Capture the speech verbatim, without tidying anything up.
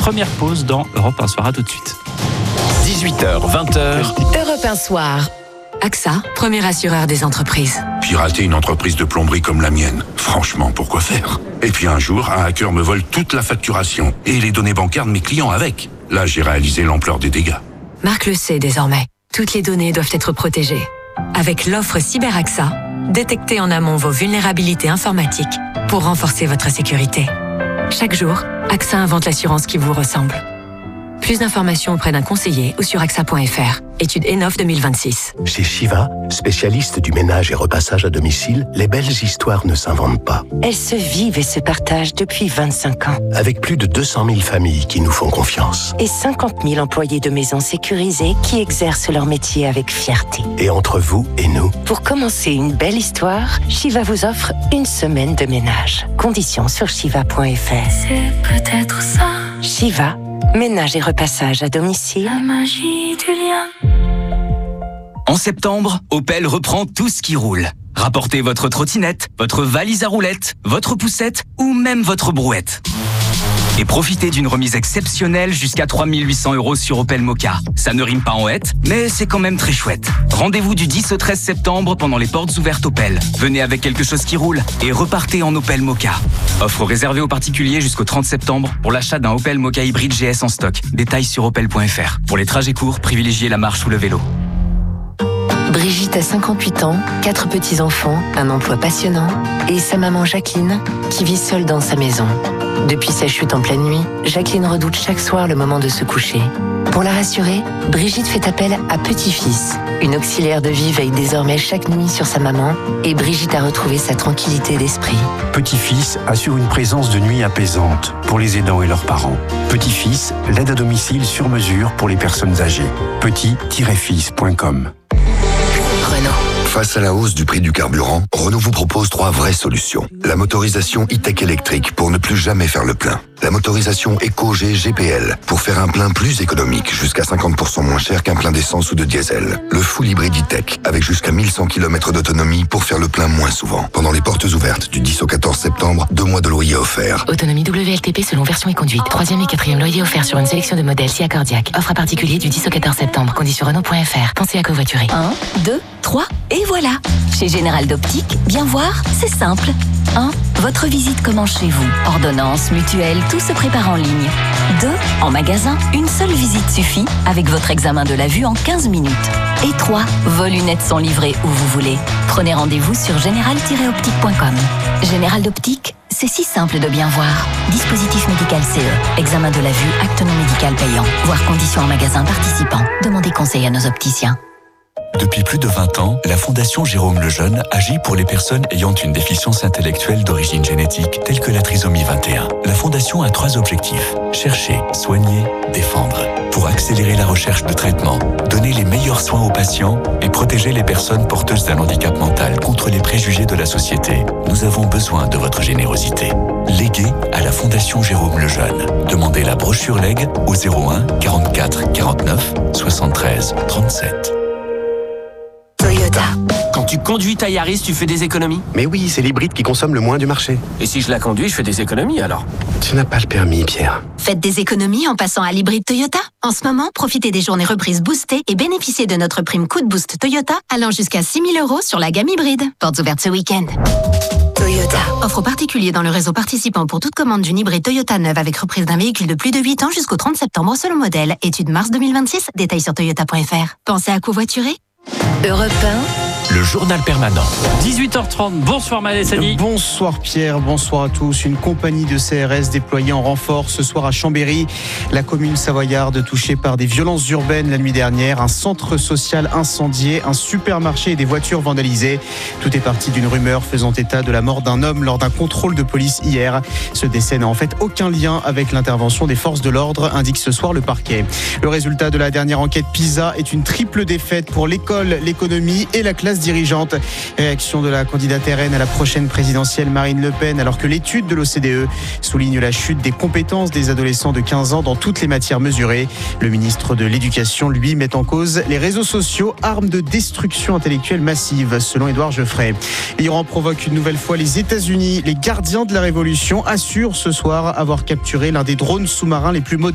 Première pause dans Europe un Soir, à tout de suite. dix-huit heures, vingt heures. Europe un Soir. A X A, premier assureur des entreprises. Pirater une entreprise de plomberie comme la mienne, franchement, pourquoi faire? Et puis un jour, un hacker me vole toute la facturation et les données bancaires de mes clients avec. Là, j'ai réalisé l'ampleur des dégâts. Marc le sait désormais. Toutes les données doivent être protégées. Avec l'offre Cyber A X A, détectez en amont vos vulnérabilités informatiques pour renforcer votre sécurité. Chaque jour, A X A invente l'assurance qui vous ressemble. Plus d'informations auprès d'un conseiller ou sur A X A point F R. Étude Enof deux mille vingt-six. Chez Shiva, spécialiste du ménage et repassage à domicile, les belles histoires ne s'inventent pas. Elles se vivent et se partagent depuis vingt-cinq ans. Avec plus de deux cent mille familles qui nous font confiance. Et cinquante mille employés de maisons sécurisées qui exercent leur métier avec fierté. Et entre vous et nous, pour commencer une belle histoire, Shiva vous offre une semaine de ménage. Conditions sur shiva point F R. C'est peut-être ça. Shiva, ménage et repassage à domicile. La magie du lien. En septembre, Opel reprend tout ce qui roule. Rapportez votre trottinette, votre valise à roulettes, votre poussette ou même votre brouette. Et profitez d'une remise exceptionnelle jusqu'à trois mille huit cents euros sur Opel Mokka. Ça ne rime pas en hête, mais c'est quand même très chouette. Rendez-vous du dix au treize septembre pendant les portes ouvertes Opel. Venez avec quelque chose qui roule et repartez en Opel Mokka. Offre réservée aux particuliers jusqu'au trente septembre pour l'achat d'un Opel Mokka hybride G S en stock. Détails sur opel point F R. Pour les trajets courts, privilégiez la marche ou le vélo. Brigitte a cinquante-huit ans, quatre petits-enfants, un emploi passionnant et sa maman Jacqueline qui vit seule dans sa maison. Depuis sa chute en pleine nuit, Jacqueline redoute chaque soir le moment de se coucher. Pour la rassurer, Brigitte fait appel à Petit-Fils. Une auxiliaire de vie veille désormais chaque nuit sur sa maman et Brigitte a retrouvé sa tranquillité d'esprit. Petit-Fils assure une présence de nuit apaisante pour les aidants et leurs parents. Petit-Fils, l'aide à domicile sur mesure pour les personnes âgées. petit tiret fils point com. Renault. Face à la hausse du prix du carburant, Renault vous propose trois vraies solutions. La motorisation e-tech électrique pour ne plus jamais faire le plein. La motorisation EcoG G P L pour faire un plein plus économique, jusqu'à cinquante pour cent moins cher qu'un plein d'essence ou de diesel. Le full hybride e-tech avec jusqu'à mille cent kilomètres d'autonomie pour faire le plein moins souvent. Pendant les portes ouvertes du dix au quatorze septembre, deux mois de loyer offerts. Autonomie W L T P selon version et conduite. Troisième et quatrième loyer offert sur une sélection de modèles Sia Cardiac. Offre à particulier du dix au quatorze septembre. Conditions Renault point F R. Pensez à covoiturer. un, deux, trois et voilà. Chez Général d'Optique, bien voir, c'est simple. un. Votre visite commence chez vous. Ordonnance, mutuelle, tout se prépare en ligne. deux. En magasin, une seule visite suffit avec votre examen de la vue en quinze minutes. Et trois. Vos lunettes sont livrées où vous voulez. Prenez rendez-vous sur général tiret optique point com. Général d'Optique, c'est si simple de bien voir. Dispositif médical C E. Examen de la vue, acte non médical payant. Voir conditions en magasin participant. Demandez conseil à nos opticiens. Depuis plus de vingt ans, la Fondation Jérôme Lejeune agit pour les personnes ayant une déficience intellectuelle d'origine génétique telle que la trisomie vingt et un. La Fondation a trois objectifs: chercher, soigner, défendre. Pour accélérer la recherche de traitement, donner les meilleurs soins aux patients et protéger les personnes porteuses d'un handicap mental contre les préjugés de la société, nous avons besoin de votre générosité. Léguez à la Fondation Jérôme Lejeune. Demandez la brochure Leg au zéro un quarante-quatre quarante-neuf soixante-treize trente-sept. Toyota. Quand tu conduis ta Yaris, tu fais des économies? Mais oui, c'est l'hybride qui consomme le moins du marché. Et si je la conduis, je fais des économies alors? Tu n'as pas le permis, Pierre. Faites des économies en passant à l'hybride Toyota. En ce moment, profitez des journées reprises boostées et bénéficiez de notre prime coup de boost Toyota allant jusqu'à six mille euros sur la gamme hybride. Portes ouvertes ce week-end. Toyota. Offre aux particuliers dans le réseau participant pour toute commande d'une hybride Toyota neuve avec reprise d'un véhicule de plus de huit ans jusqu'au trente septembre selon modèle. Étude mars deux mille vingt-six. Détails sur toyota point F R. Pensez à covoiturer. Europe un. Le journal permanent. dix-huit heures trente, bonsoir Maël Sani. Bonsoir Pierre, bonsoir à tous. Une compagnie de C R S déployée en renfort ce soir à Chambéry. La commune savoyarde touchée par des violences urbaines la nuit dernière. Un centre social incendié, un supermarché et des voitures vandalisées. Tout est parti d'une rumeur faisant état de la mort d'un homme lors d'un contrôle de police hier. Ce décès n'a en fait aucun lien avec l'intervention des forces de l'ordre, indique ce soir le parquet. Le résultat de la dernière enquête PISA est une triple défaite pour l'école, l'économie et la classe dirigeante. Réaction de la candidate R N à la prochaine présidentielle Marine Le Pen, alors que l'étude de l'O C D E souligne la chute des compétences des adolescents de quinze ans dans toutes les matières mesurées. Le ministre de l'Éducation, lui, met en cause les réseaux sociaux, armes de destruction intellectuelle massive, selon Édouard Geoffrey. L'Iran provoque une nouvelle fois les États-Unis. Les gardiens de la révolution assurent ce soir avoir capturé l'un des drones sous-marins les plus modernes